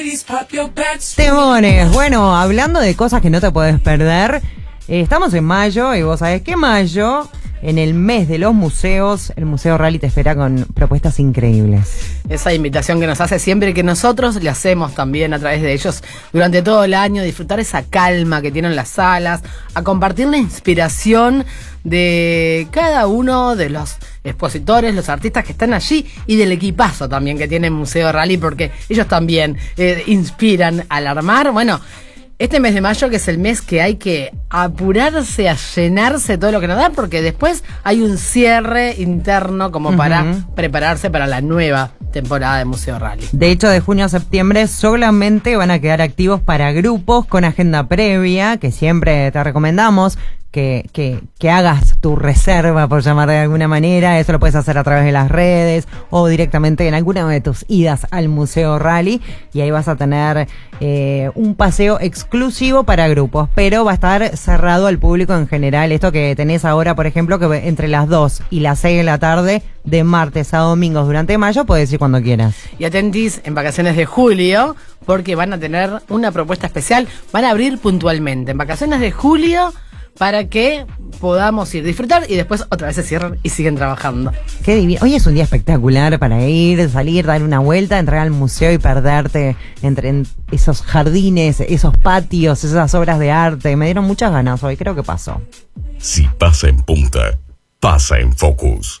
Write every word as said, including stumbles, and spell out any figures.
Temones, bueno, hablando de cosas que no te puedes perder, eh, estamos en mayo y vos sabés que mayo, en el mes de los museos, el Museo Rally te espera con propuestas increíbles. Esa invitación que nos hace siempre y que nosotros le hacemos también a través de ellos durante todo el año, disfrutar esa calma que tienen las salas, a compartir la inspiración de cada uno de los expositores, los artistas que están allí y del equipazo también que tiene el Museo Rally, porque ellos también eh, inspiran al armar. Bueno, este mes de mayo, que es el mes que hay que apurarse a llenarse todo lo que nos da, porque después hay un cierre interno como uh-huh. para prepararse para la nueva temporada de Museo Rally. De hecho, de junio a septiembre solamente van a quedar activos para grupos con agenda previa, que siempre te recomendamos que, que, que hagas tu reserva, por llamar de alguna manera. Eso lo puedes hacer a través de las redes o directamente en alguna de tus idas al Museo Rally, y ahí vas a tener eh, un paseo exclusivo para grupos, pero va a estar cerrado al público en general. Esto que tenés ahora, por ejemplo, que entre las dos y las seis de la tarde, de martes a domingos durante mayo, puedes ir cuando quieras. Y atentís en vacaciones de julio, porque van a tener una propuesta especial. Van a abrir puntualmente en vacaciones de julio para que podamos ir a disfrutar y después otra vez se cierran y siguen trabajando. Qué divino. Hoy es un día espectacular para ir, salir, dar una vuelta, entrar al museo y perderte entre en esos jardines, esos patios, esas obras de arte. Me dieron muchas ganas hoy, creo que pasó. Si pasa en Punta, pasa en Focus.